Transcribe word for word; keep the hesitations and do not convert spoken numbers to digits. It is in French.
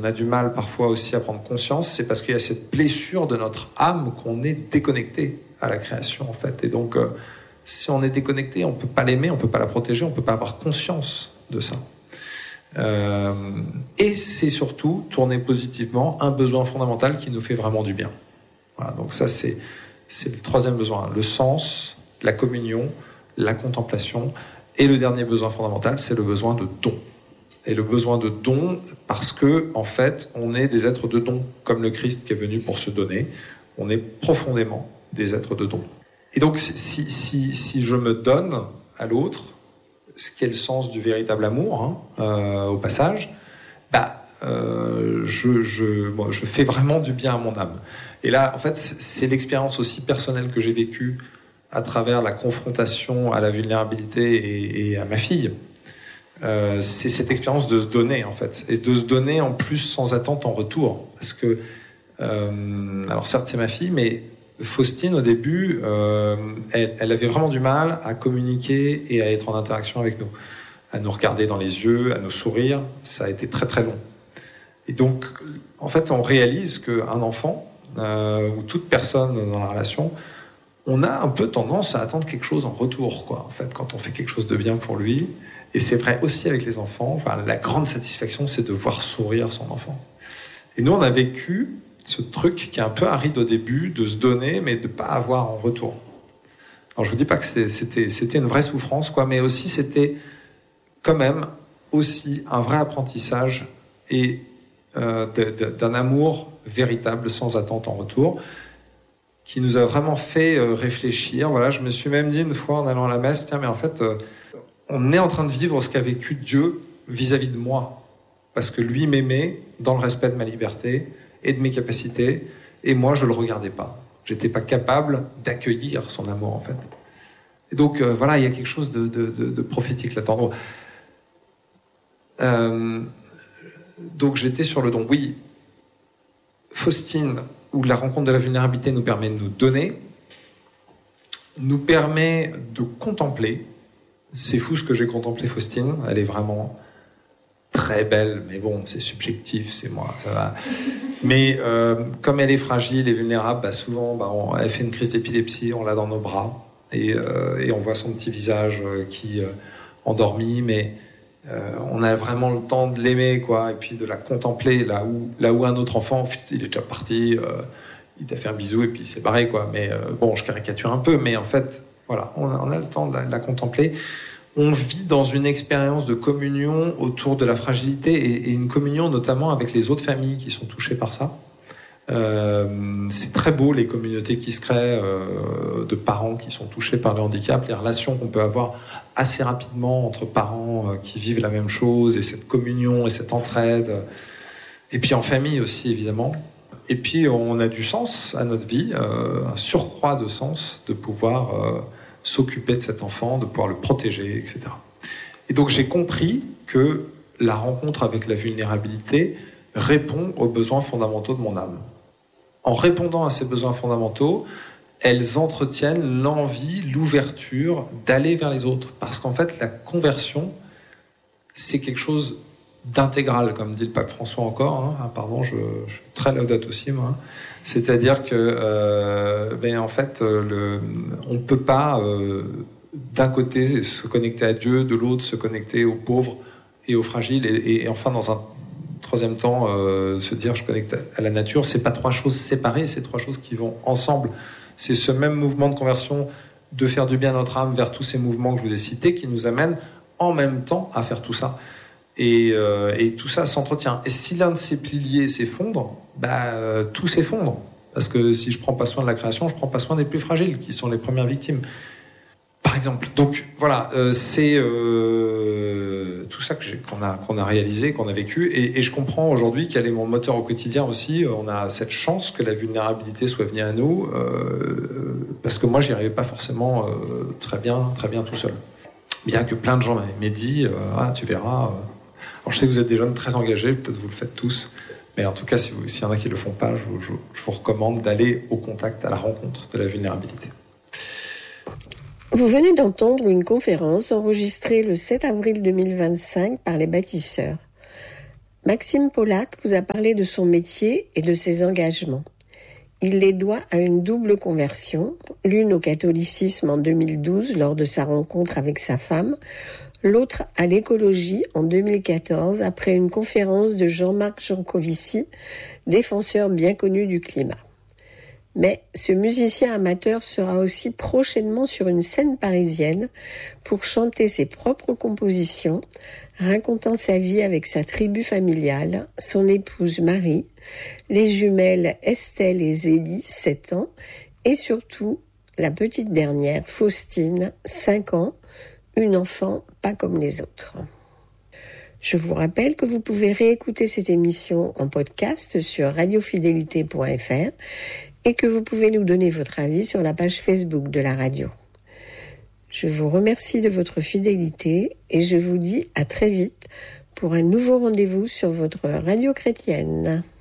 on a du mal parfois aussi à prendre conscience, c'est parce qu'il y a cette blessure de notre âme qu'on est déconnecté à la création, en fait. Et donc, euh, si on est déconnecté, on ne peut pas l'aimer, on ne peut pas la protéger, on ne peut pas avoir conscience de ça. Euh, et c'est surtout, tourner positivement, un besoin fondamental qui nous fait vraiment du bien. Voilà, donc ça, c'est, c'est le troisième besoin. Le sens, la communion, la contemplation. Et le dernier besoin fondamental, c'est le besoin de don. Et le besoin de don, parce que, en fait, on est des êtres de don, comme le Christ qui est venu pour se donner. On est profondément des êtres de don. Et donc, si, si, si je me donne à l'autre, ce qui est le sens du véritable amour, hein, euh, au passage, bah, euh, je, je, moi, je fais vraiment du bien à mon âme. Et là, en fait, c'est l'expérience aussi personnelle que j'ai vécue à travers la confrontation à la vulnérabilité et, et à ma fille. Euh, c'est cette expérience de se donner, en fait, et de se donner en plus sans attente en retour. Parce que, euh, alors certes, c'est ma fille, mais Faustine, au début, euh, elle, elle avait vraiment du mal à communiquer et à être en interaction avec nous, à nous regarder dans les yeux, à nous sourire. Ça a été très très long. Et donc, en fait, on réalise qu'un enfant, euh, ou toute personne dans la relation, on a un peu tendance à attendre quelque chose en retour, quoi. En fait, quand on fait quelque chose de bien pour lui, et c'est vrai aussi avec les enfants, enfin, la grande satisfaction, c'est de voir sourire son enfant. Et nous, on a vécu ce truc qui est un peu aride au début, de se donner, mais de ne pas avoir en retour. Alors, je vous dis pas que c'était, c'était, c'était une vraie souffrance, quoi, mais aussi c'était quand même aussi un vrai apprentissage et euh, de, de, d'un amour véritable, sans attente en retour, qui nous a vraiment fait euh, réfléchir. Voilà, je me suis même dit une fois en allant à la messe, tiens, mais en fait, euh, on est en train de vivre ce qu'a vécu Dieu vis-à-vis de moi, parce que lui m'aimait dans le respect de ma liberté et de mes capacités, et moi, je le regardais pas. J'étais pas capable d'accueillir son amour, en fait. Et donc, euh, voilà, il y a quelque chose de, de, de, de prophétique là-dedans. Euh, donc, j'étais sur le don. Oui, Faustine, où la rencontre de la vulnérabilité nous permet de nous donner, nous permet de contempler. C'est fou ce que j'ai contemplé, Faustine. Elle est vraiment très belle, mais bon, c'est subjectif, c'est moi, ça va. Mais euh, comme elle est fragile et vulnérable, bah souvent, bah, on, elle fait une crise d'épilepsie, on l'a dans nos bras, et, euh, et on voit son petit visage euh, qui euh, endormi, mais euh, on a vraiment le temps de l'aimer, quoi, et puis de la contempler, là où, là où un autre enfant, il est déjà parti, euh, il t'a fait un bisou et puis il s'est barré, quoi. Mais euh, bon, je caricature un peu, mais en fait, voilà, on a, on a le temps de la, de la contempler. On vit dans une expérience de communion autour de la fragilité et, et une communion notamment avec les autres familles qui sont touchées par ça. Euh, c'est très beau, les communautés qui se créent euh, de parents qui sont touchés par le handicap, les relations qu'on peut avoir assez rapidement entre parents euh, qui vivent la même chose, et cette communion et cette entraide. Et puis en famille aussi, évidemment. Et puis on a du sens à notre vie, euh, un surcroît de sens de pouvoir euh, s'occuper de cet enfant, de pouvoir le protéger, et cetera. Et donc j'ai compris que la rencontre avec la vulnérabilité répond aux besoins fondamentaux de mon âme. En répondant à ces besoins fondamentaux, elles entretiennent l'envie, l'ouverture d'aller vers les autres. Parce qu'en fait, la conversion, c'est quelque chose d'intégral, comme dit le pape François encore. Hein. Ah, pardon, je, je suis très laudate aussi, moi. C'est-à-dire que, euh, ben, en fait, le, on ne peut pas, euh, d'un côté, se connecter à Dieu, de l'autre, se connecter aux pauvres et aux fragiles, et, et enfin, dans un troisième temps, euh, se dire je connecte à la nature. C'est pas trois choses séparées, c'est trois choses qui vont ensemble. C'est ce même mouvement de conversion, de faire du bien à notre âme vers tous ces mouvements que je vous ai cités, qui nous amènent en même temps à faire tout ça. Et, euh, et tout ça s'entretient. Et si l'un de ces piliers s'effondre, bah, euh, tout s'effondre. Parce que si je prends pas soin de la création, je prends pas soin des plus fragiles, qui sont les premières victimes. Par exemple. Donc voilà, euh, c'est euh, tout ça que j'ai, qu'on a, qu'on a réalisé, qu'on a vécu. Et, et je comprends aujourd'hui quel est mon moteur au quotidien aussi. On a cette chance que la vulnérabilité soit venue à nous, euh, parce que moi, j'y arrivais pas forcément euh, très bien, très bien tout seul. Bien que plein de gens m'avaient dit, euh, ah, tu verras. Euh. Alors je sais que vous êtes des jeunes très engagés, peut-être vous le faites tous. Mais en tout cas, si vous, s'il y en a qui le font pas, je, je, je vous recommande d'aller au contact, à la rencontre de la vulnérabilité. Vous venez d'entendre une conférence enregistrée le sept avril deux mille vingt-cinq par les bâtisseurs. Maxime Pollack vous a parlé de son métier et de ses engagements. Il les doit à une double conversion, l'une au catholicisme en deux mille douze lors de sa rencontre avec sa femme, l'autre à l'écologie en deux mille quatorze après une conférence de Jean-Marc Jancovici, défenseur bien connu du climat. Mais ce musicien amateur sera aussi prochainement sur une scène parisienne pour chanter ses propres compositions, racontant sa vie avec sa tribu familiale, son épouse Marie, les jumelles Estelle et Zélie, sept ans, et surtout la petite dernière, Faustine, cinq ans, une enfant pas comme les autres. Je vous rappelle que vous pouvez réécouter cette émission en podcast sur radiofidélité point f r et que vous pouvez nous donner votre avis sur la page Facebook de la radio. Je vous remercie de votre fidélité et je vous dis à très vite pour un nouveau rendez-vous sur votre radio chrétienne.